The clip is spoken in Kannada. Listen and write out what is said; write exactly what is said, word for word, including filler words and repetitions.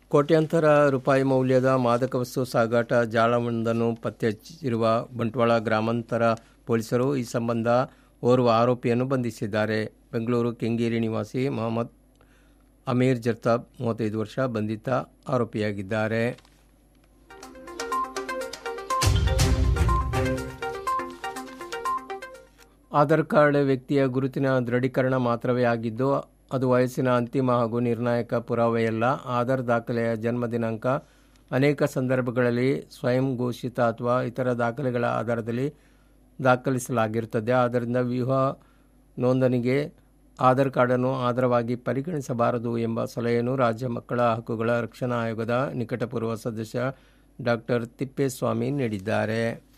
ಕೋಟ್ಯಾಂತರ ರೂಪಾಯಿ ಮೌಲ್ಯದ ಮಾದಕ ವಸ್ತು ಸಾಗಾಟ ಜಾಲವೊಂದನ್ನು ಪತ್ತೆ ಹಚ್ಚಿರುವ ಬಂಟ್ವಾಳ ಗ್ರಾಮಾಂತರ ಪೊಲೀಸರು ಈ ಸಂಬಂಧ ಓರ್ವ ಆರೋಪಿಯನ್ನು ಬಂಧಿಸಿದ್ದಾರೆ. ಬೆಂಗಳೂರು ಕೆಂಗೇರಿ ನಿವಾಸಿ ಮೊಹಮ್ಮದ್ ಅಮೀರ್ ಜರ್ತಾಬ್ ಮೂವತ್ತೈದು ವರ್ಷ ಬಂಧಿತ ಆರೋಪಿಯಾಗಿದ್ದಾರೆ. ಆಧಾರ್ ಕಾರ್ಡ್ ವ್ಯಕ್ತಿಯ ಗುರುತಿನ ದೃಢೀಕರಣ ಮಾತ್ರವೇ ಆಗಿದ್ದು ಅದು ವಯಸ್ಸಿನ ಅಂತಿಮ ಹಾಗೂ ನಿರ್ಣಾಯಕ ಪುರಾವೆಯಲ್ಲ. ಆಧಾರ್ ದಾಖಲೆಯ ಜನ್ಮ ದಿನಾಂಕ ಅನೇಕ ಸಂದರ್ಭಗಳಲ್ಲಿ ಸ್ವಯಂ ಘೋಷಿತ ಅಥವಾ ಇತರ ದಾಖಲೆಗಳ ಆಧಾರದಲ್ಲಿ ದಾಖಲಿಸಲಾಗಿರುತ್ತದೆ. ಆದ್ದರಿಂದ ವಿವಾಹ ನೋಂದಣಿಗೆ ಆಧಾರ್ ಕಾರ್ಡನ್ನು ಆಧಾರವಾಗಿ ಪರಿಗಣಿಸಬಾರದು ಎಂಬ ಸಲಹೆಯನ್ನು ರಾಜ್ಯ ಮಕ್ಕಳ ಹಕ್ಕುಗಳ ರಕ್ಷಣಾ ಆಯೋಗದ ನಿಕಟಪೂರ್ವ ಸದಸ್ಯ ಡಾಕ್ಟರ್ ತಿಪ್ಪೇಸ್ವಾಮಿ ನೀಡಿದ್ದಾರೆ.